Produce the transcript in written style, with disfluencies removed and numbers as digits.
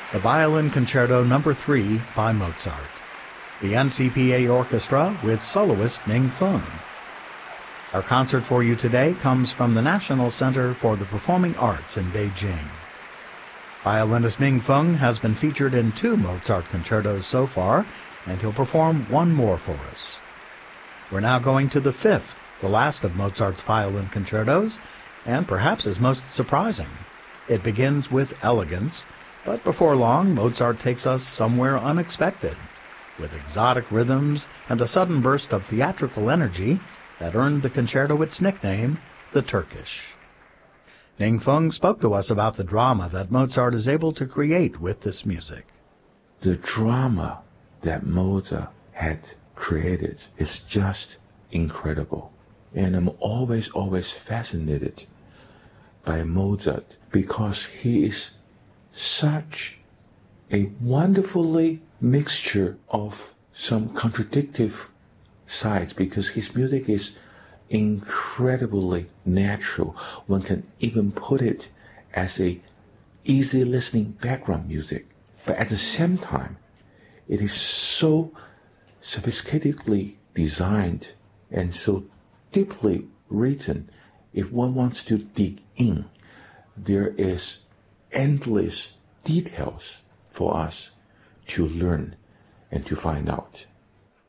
the Violin Concerto No. 3 by Mozart. The NCPA Orchestra with soloist Ning Feng. Our concert for you today comes from the National Center for the Performing Arts in Beijing. Violinist Ning Feng has been featured in 2 Mozart concertos so far, and he'll perform one more for us. We're now going to the 5th, the last of Mozart's violin concertos, and perhaps his most surprising. It begins with elegance, but before long Mozart takes us somewhere unexpected, with exotic rhythms and a sudden burst of theatrical energy that earned the concerto its nickname, the Turkish. Ning Feng spoke to us about the drama that Mozart is able to create with this music. The drama that Mozart had created is just incredible. And I'm always fascinated by Mozart because he is such a wonderfully mixture of some contradictive sides, because his music is incredibly natural. One can even put it as a easy listening background music, but at the same time it is so sophisticatedly designed and so deeply written. If one wants to dig in, there is endless details for us to learn and to find out.